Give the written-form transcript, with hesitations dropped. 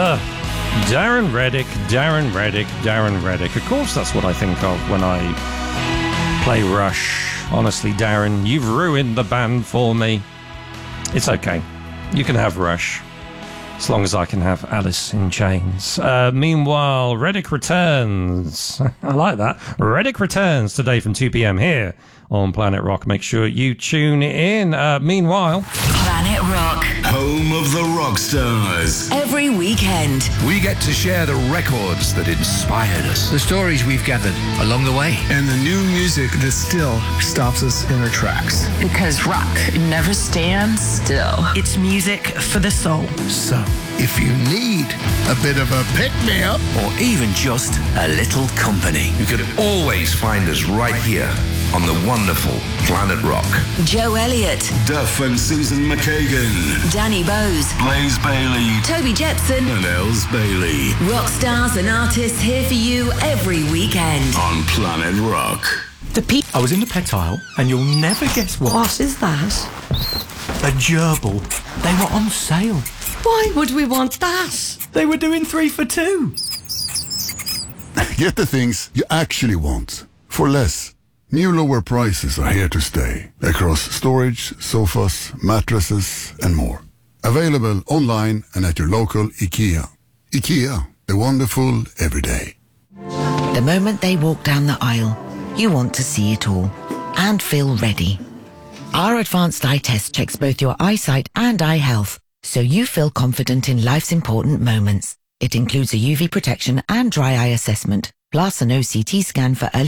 Darren Reddick, Darren Reddick, Darren Reddick. Of course, that's what I think of when I play Rush. Honestly, Darren, you've ruined the band for me. It's okay. You can have Rush, as long as I can have Alice in Chains. Meanwhile, Reddick returns. I like that. Reddick returns today from 2 p.m. here on Planet Rock. Make sure you tune in. Meanwhile, Planet Rock, home of the rock stars. every weekend. We get to share the records that inspired us, the stories we've gathered along the way, and the new music that still stops us in our tracks. Because rock never stands still. It's music for the soul. So, if you need a bit of a pick-me-up, or even just a little company, you can always find us right here on the wonderful Planet Rock. Joe Elliott, Duff and Susan McKagan, Danny Bowes, Blaze Bailey, Toby Jetson, and Els Bailey. rock stars and artists here for you every weekend. On Planet Rock. I was in the pet aisle, and you'll never guess what. What is that? A gerbil. They were on sale. Why would we want that? They were doing 3 for 2. Get the things you actually want for less. New lower prices are here to stay across storage, sofas, mattresses, and more. Available online and at your local IKEA. IKEA, the wonderful everyday. The moment they walk down the aisle, you want to see it all and feel ready. Our advanced eye test checks both your eyesight and eye health, so you feel confident in life's important moments. It includes a UV protection and dry eye assessment, plus an OCT scan for early